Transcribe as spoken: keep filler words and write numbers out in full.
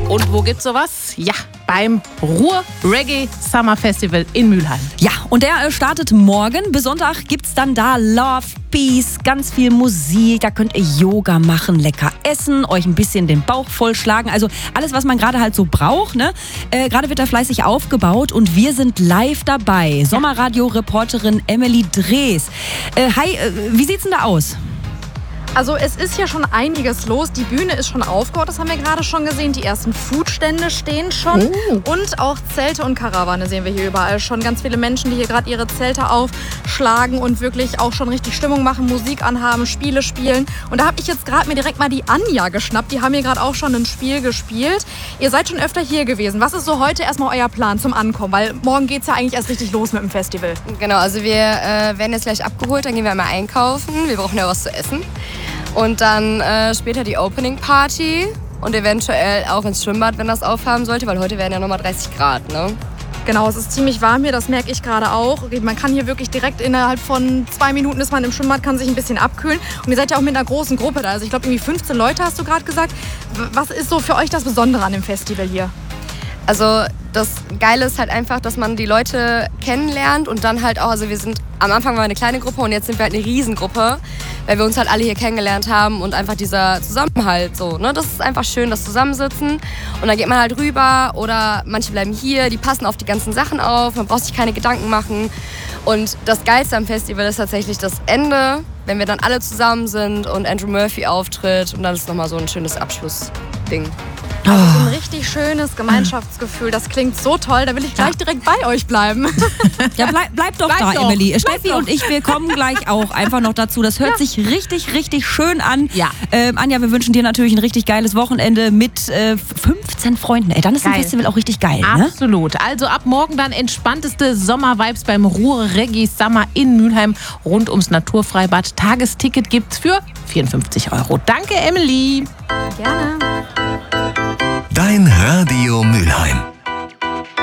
Und wo gibt's sowas? Ja, beim Ruhr Reggae Summer Festival in Mülheim. Ja, und der äh, startet morgen. Bis Sonntag gibt's dann da Love, Peace, ganz viel Musik. Da könnt ihr Yoga machen, lecker essen, euch ein bisschen den Bauch vollschlagen. Also alles, was man gerade halt so braucht. Ne? Äh, gerade wird da fleißig aufgebaut und wir sind live dabei. Sommerradio-Reporterin Emily Drees. Äh, hi, äh, wie sieht's denn da aus? Also es ist ja schon einiges los. Die Bühne ist schon aufgebaut, das haben wir gerade schon gesehen. Die ersten Foodstände stehen schon. Oh. Und auch Zelte und Karawane sehen wir hier überall schon. Ganz viele Menschen, die hier gerade ihre Zelte aufschlagen und wirklich auch schon richtig Stimmung machen, Musik anhaben, Spiele spielen. Und da habe ich jetzt gerade mir direkt mal die Anja geschnappt. Die haben hier gerade auch schon ein Spiel gespielt. Ihr seid schon öfter hier gewesen. Was ist so heute erstmal euer Plan zum Ankommen? Weil morgen geht es ja eigentlich erst richtig los mit dem Festival. Genau, also wir äh, werden jetzt gleich abgeholt. Dann gehen wir einmal einkaufen. Wir brauchen ja was zu essen. Und dann äh, später die Opening Party und eventuell auch ins Schwimmbad, wenn das aufhaben sollte, weil heute werden ja nochmal dreißig Grad, ne? Genau, es ist ziemlich warm hier, das merke ich gerade auch. Man kann hier wirklich direkt innerhalb von zwei Minuten ist man im Schwimmbad, kann sich ein bisschen abkühlen. Und ihr seid ja auch mit einer großen Gruppe da, also ich glaube irgendwie fünfzehn Leute hast du gerade gesagt. Was ist so für euch das Besondere an dem Festival hier? Also das Geile ist halt einfach, dass man die Leute kennenlernt und dann halt auch, also wir sind, am Anfang waren wir eine kleine Gruppe und jetzt sind wir halt eine Riesengruppe, weil wir uns halt alle hier kennengelernt haben und einfach dieser Zusammenhalt so, ne, das ist einfach schön, das Zusammensitzen und dann geht man halt rüber oder manche bleiben hier, die passen auf die ganzen Sachen auf, man braucht sich keine Gedanken machen und das Geilste am Festival ist tatsächlich das Ende, wenn wir dann alle zusammen sind und Andrew Murphy auftritt und dann ist nochmal so ein schönes Abschlussding. Also so ein richtig schönes Gemeinschaftsgefühl. Das klingt so toll. Da will ich gleich direkt bei euch bleiben. Ja, bleib, bleib doch bleib da, doch. Emily. Bleib Steffi doch. und ich, wir kommen gleich auch einfach noch dazu. Das hört ja. sich richtig, richtig schön an. Ja. Ähm, Anja, wir wünschen dir natürlich ein richtig geiles Wochenende mit äh, fünfzehn Freunden. Ey, dann ist Geil. ein Festival auch richtig geil, ne? Absolut. Also ab morgen dann entspannteste Sommervibes beim Ruhr Reggae Summer in Mülheim rund ums Naturfreibad. Tagesticket gibt's für vierundfünfzig Euro. Danke, Emily.